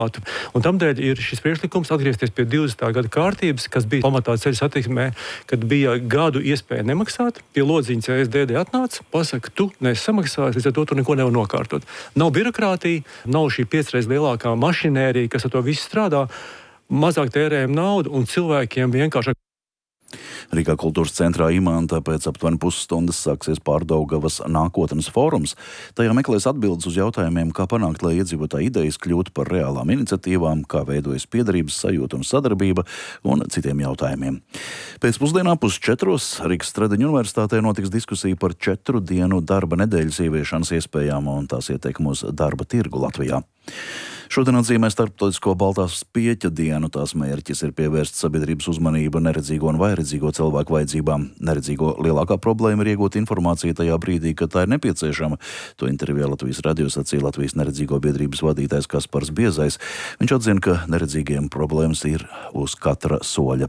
Un tamdēļ ir šis priekšlikums atgriezties pie 20. gada kārtības, kas bija pamatā ceļu satiksmē, kad bija gadu iespēja nemaksāt. Pie lodziņa CSDD atnāca, pasaka, tu neesi samaksājis, līdz ar to tu neko nevar nokārtot. Nav birokrātija, nav šī 5 reizes lielākā mašinērija, kas ar to visu strādā, mazāk tērējam naudu un cilvēkiem vienkārši. Rīgā kultūras centrā Imanta pēc aptuveni pusstundas sāksies Pārdaugavas nākotnes fórums. Tajā meklēs atbildes uz jautājumiem, kā panākt, lai iedzīvotāju idejas kļūtu par reālām iniciatīvām, kā veidojas piederības sajūta un sadarbība un citiem jautājumiem. Pēcpusdienā 3:30 Rīgas Stradiņu universitātē notiks diskusija par 4 dienu darba nedēļas ieviešanas iespējām un tās ietekmi uz darba tirgu Latvijā. Šodien atzīmē starptautisko Baltās pieķa dienu. Tās mērķis ir pievērst sabiedrības uzmanību neredzīgo un vairedzīgo cilvēku vajadzībām. Neredzīgo lielākā problēma ir iegūt informāciju tajā brīdī, kad tā ir nepieciešama. To intervijā Latvijas radio sacīja Latvijas neredzīgo biedrības vadītājs Kaspars Biezais. Viņš atzina, ka neredzīgiem problēmas ir uz katra soļa.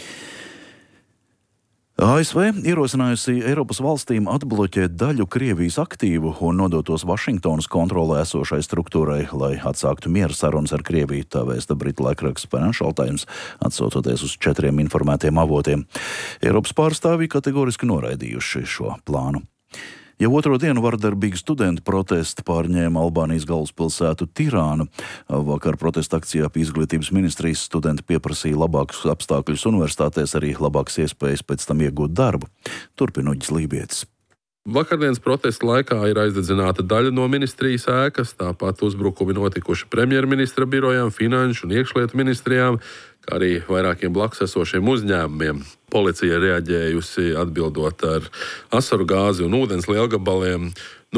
ASV ierosinājusi Eiropas valstīm atbloķēt daļu Krievijas aktīvu un nodot tos Vašingtonas kontrolē esošai struktūrai, lai atsāktu miera sarunas ar Krieviju, tā vēsta britu laikraksts Financial Times, atsaucoties uz 4 informētiem avotiem. Eiropas pārstāvji kategoriski noraidījuši šo plānu. Jau otro dienu vardarbīgi studentu protesti pārņēma Albānijas galvaspilsētu Tirānu. Vakar protesta akcijā pie izglītības ministrijas studenti pieprasīja labākus apstākļus universitātēs, arī labākas iespējas pēc tam iegūt darbu. Turpina Uģis Lībietis. Vakardienas protesta laikā ir aizdedzināta daļa no ministrijas ēkas, tāpat uzbrukumi notikuši premjerministra birojām, finanšu un iekšlietu ministrijām, kā arī vairākiem blakus esošiem uzņēmumiem. Policija reaģējusi atbildot ar asaru gāzi un ūdens lielgabaliem.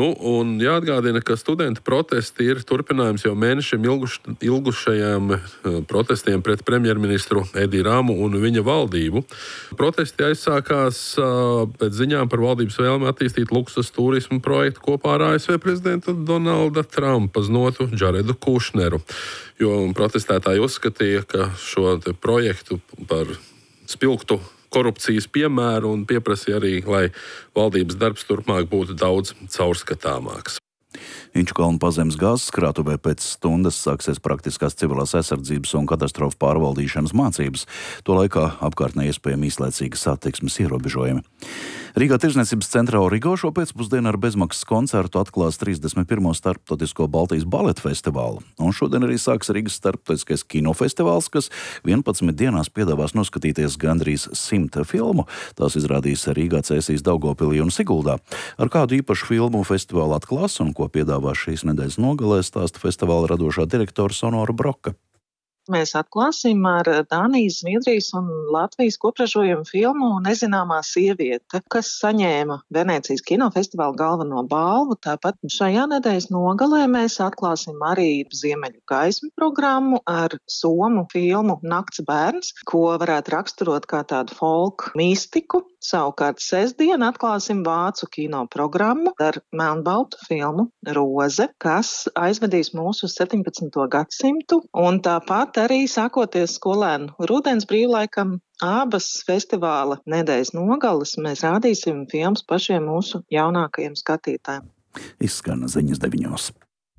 Un jāatgādina, ka studentu protesti ir turpinājums jau mēnešiem ilgušajiem protestiem pret premjerministru Ediju Ramu un viņa valdību. Protesti aizsākās pēc ziņām par valdības vēlmi attīstīt luksus turismu projektu kopā ar ASV prezidentu Donalda Trumpa znotu Džaredu Kušneru. Jo protestētāji uzskatīja, ka šo projektu par spilgtu korupcijas piemēru un pieprasīja arī, lai valdības darbs turpmāk būtu daudz caurskatāmāks. Inčukalnu pazemes gāzes krātuvē pēc stundas sāksies praktiskās civilās aizsardzības un katastrofu pārvaldīšanas mācības. To laikā apkārtnē iespējami īslaicīgas satiksmes ierobežojumi. Rīgā Tirdzniecības centrā Origo šo pēcpusdienu ar bezmaksas koncertu atklās 31. starptautisko Baltijas baleta festivālu. Un šodien arī sāks Rīgas starptautiskais kinofestivāls, kas 11 dienās piedāvās noskatīties gandrīz 100 filmu. Tās izrādīs Rīgā, Cēsīs, Daugavpilī un Siguldā. Ar kādu īpašu filmu festivālu atklās un ko piedāvā šīs nedēļas nogalē, stāsta festivāla radošā direktora Sonora Broka. Mēs atklāsim ar Dānijas, Zviedrijas un Latvijas kopražojumu filmu Nezināmā sieviete, kas saņēma Venēcijas kinofestivāla galveno balvu. Tāpat šajā nedēļas nogalē mēs atklāsim arī Ziemeļu gaismu programmu ar somu filmu Nakts bērns, ko varētu raksturot kā tādu folk mistiku. Savukārt sestdien atklāsim vācu kino programmu ar melnbaltu filmu Roze, kas aizvedīs mūsu 17. gadsimtu, un tāpat arī sākoties skolēnu rudens brīvlaikam, abas festivāla nedēļas nogales mēs rādīsim filmas pašiem mūsu jaunākajiem skatītājiem. Izskan ziņas 9.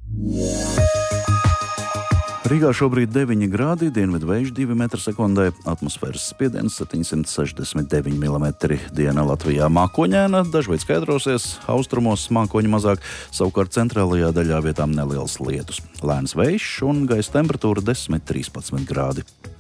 Rīgā šobrīd 9 grādi, dienvidu vējš 2 m/sekundē, atmosfēras spiediens 769 mm. Diena Latvijā mākoņaina, dažviet skaidrosies, austrumos mākoņi mazāk, savukārt centrālajā daļā vietām neliels lietus. Lēns vējš un gaisa temperatūra 10–13 grādi.